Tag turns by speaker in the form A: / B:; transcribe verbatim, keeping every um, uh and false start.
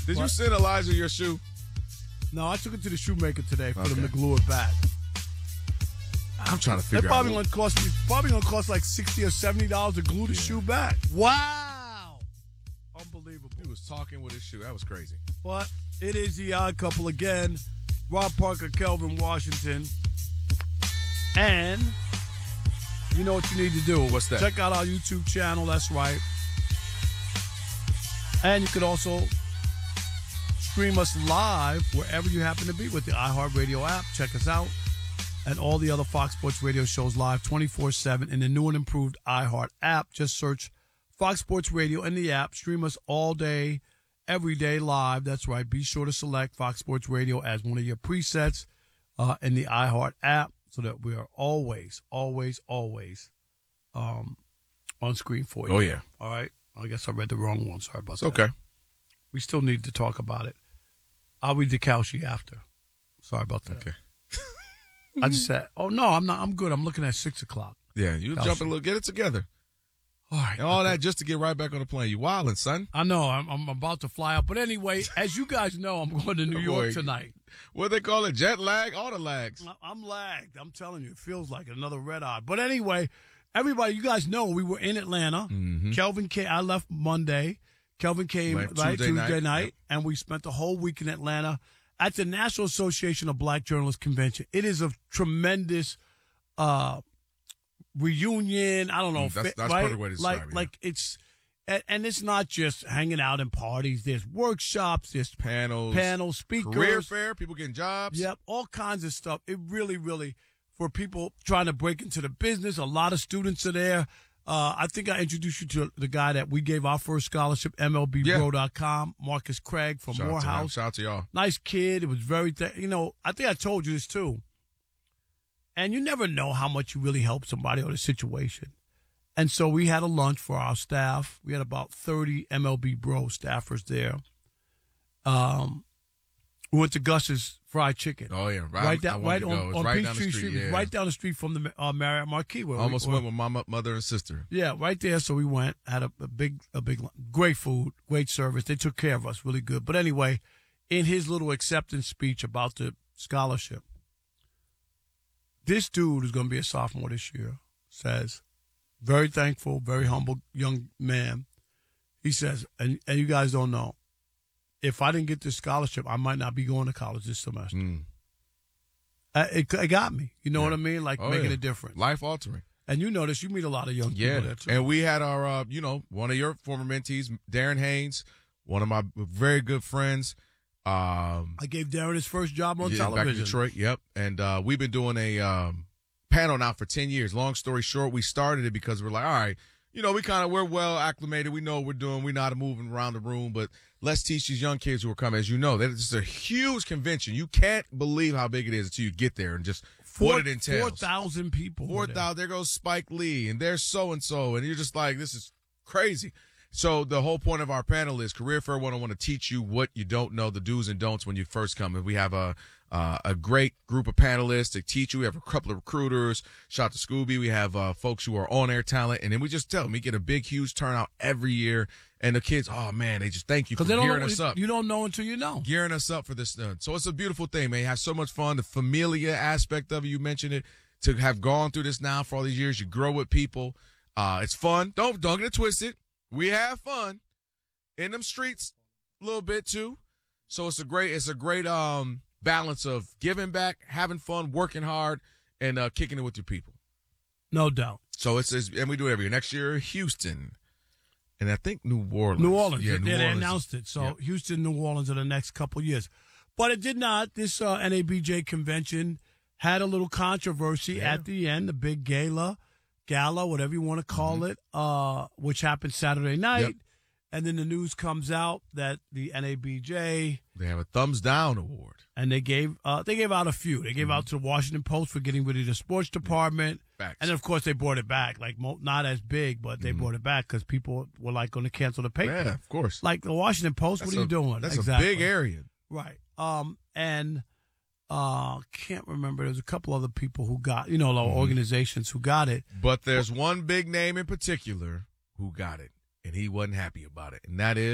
A: Did
B: What?
A: you send Elijah your shoe?
B: No, I took it to the shoemaker today for
A: Okay.
B: them to glue it back.
A: I'm trying to
B: They're
A: figure
B: probably
A: out.
B: going to cost me probably going to cost like sixty or seventy dollars to glue the
A: Yeah.
B: shoe back. Wow, unbelievable.
A: He was talking with his shoe. That was crazy.
B: But it is the Odd Couple again. Rob Parker, Kelvin Washington, and you know what you need to do.
A: What's that?
B: Check out our YouTube channel. That's right. And you could also stream us live wherever you happen to be with the iHeartRadio app. Check us out. And all the other Fox Sports Radio shows live twenty-four seven in the new and improved iHeart app. Just search Fox Sports Radio in the app. Stream us all day, every day live. That's right. Be sure to select Fox Sports Radio as one of your presets uh, in the iHeart app so that we are always, always, always um, on screen for you.
A: Oh, yeah.
B: All right. I guess I read the wrong one. Sorry about
A: It's
B: that.
A: okay.
B: We still need to talk about it. I'll read the Kalshi after. Sorry about that.
A: Okay.
B: I just said, oh, no, I'm not. I'm good. I'm looking at six o'clock.
A: Yeah, you
B: Kalshi.
A: jump a little. Get it together.
B: All right.
A: And all that just to get right back on the plane. You wildin', son.
B: I know. I'm, I'm about to fly out. But anyway, as you guys know, I'm going to New York
A: Boy.
B: tonight.
A: What they call it? Jet lag? All the lags.
B: I'm lagged. I'm telling you, it feels like another red eye. But anyway, everybody, you guys know we were in Atlanta.
A: Mm-hmm.
B: Kelvin came. I left Monday. Kelvin came
A: Left
B: right
A: Tuesday
B: Tuesday
A: night.
B: night,
A: Yep.
B: and we spent the whole week in Atlanta at the National Association of Black Journalists Convention. It is a tremendous uh, reunion. I don't know,
A: Mm, that's-
B: fit-
A: that's
B: right?
A: perfect way to describe
B: like,
A: it, yeah.
B: like it's, and, and it's not just hanging out and parties. There's workshops. There's
A: Panels.
B: panels, speakers,
A: Career fair. People getting jobs.
B: Yep, all kinds of stuff. It really, really, for people trying to break into the business, a lot of students are there. Uh, I think I introduced you to the guy that we gave our first scholarship, M L B bro dot com, Marcus Craig from
A: Shout out to him.
B: Morehouse.
A: Shout out to y'all.
B: Nice kid. It was very, th- you know, I think I told you this too. And you never know how much you really help somebody or the situation. And so we had a lunch for our staff. We had about thirty M L B Bro staffers there. Um, we went to Gus's Fried Chicken.
A: Oh, yeah. Right,
B: Right
A: I
B: down,
A: wanted
B: right
A: to go.
B: on,
A: It's
B: on
A: right down the
B: Peachtree
A: street.
B: Street,
A: Yeah.
B: right down the street from the uh, Marriott Marquis. Where
A: Almost
B: we,
A: went with my mo- mother and sister.
B: Yeah, right there. So we went, had a, a big, a big, great food, great service. They took care of us really good. But anyway, in his little acceptance speech about the scholarship, this dude who's going to be a sophomore this year says, very thankful, very humble young man. He says, and, and you guys don't know, if I didn't get this scholarship, I might not be going to college this semester.
A: Mm.
B: Uh, it, it got me. You know
A: Yeah.
B: what I mean? Like
A: Oh,
B: making
A: yeah.
B: a difference.
A: Life altering.
B: And you notice you meet a lot of young
A: Yeah.
B: people there too.
A: And we had our, uh, you know, one of your former mentees, Darren Haynes, one of my very good friends. Um,
B: I gave Darren his first job on
A: yeah,
B: television.
A: back in Detroit. Yep. And uh, we've been doing a um, panel now for ten years. Long story short, we started it because we're like, all right, you know, we kind of, we're well acclimated. We know what we're doing. We know how to move around the room, but let's teach these young kids who are coming. As you know, that is a huge convention. You can't believe how big it is until you get there and just
B: Four,
A: what it entails.
B: Four thousand people.
A: Four
B: were there.
A: thousand. There goes Spike Lee, and there's so and so, and you're just like, this is crazy. So the whole point of our panel is Career Fair one oh one to teach you what you don't know, the do's and don'ts when you first come. And we have a uh, a great group of panelists to teach you. We have a couple of recruiters. Shout out to Scooby. We have uh, folks who are on air talent, and then we just tell them we get a big, huge turnout every year. And the kids, oh man, they just thank you for
B: Because they don't
A: gearing
B: know,
A: us up.
B: you don't know until you know.
A: Gearing us up for this. Uh, so it's a beautiful thing, man. You have so much fun. The familia aspect of it, you mentioned it. To have gone through this now for all these years, you grow with people. Uh, it's fun. Don't don't get it twisted. We have fun in them streets a little bit too. So it's a great it's a great um balance of giving back, having fun, working hard, and uh, kicking it with your people.
B: No doubt.
A: So it's, it's and we do it every year. Next year, Houston, and I think New Orleans.
B: New Orleans.
A: Yeah,
B: they,
A: New
B: they
A: Orleans.
B: announced it. So
A: Yeah.
B: Houston, New Orleans in the next couple of years. But it did not. This uh, N A B J convention had a little controversy
A: Yeah.
B: at the end, the big gala, gala, whatever you want to call
A: Mm-hmm.
B: it, uh, which happened Saturday night.
A: Yep.
B: And then the news comes out that the N A B J,
A: They have a thumbs down award.
B: and they gave uh, they gave out a few. They gave out to the Washington Post for getting rid of the sports department.
A: Facts.
B: And, of course, they brought it back. Like, mo- not as big, but they brought it back because people were, like, going to cancel the paper.
A: Yeah, of course.
B: Like, the Washington Post,
A: That's
B: what are
A: a-
B: you doing?
A: That's
B: Exactly.
A: a big area.
B: Right. Um, and uh, can't remember. There's a couple other people who got, you know, like organizations who got it.
A: But there's one big name in particular who got it, and he wasn't happy about it, and that is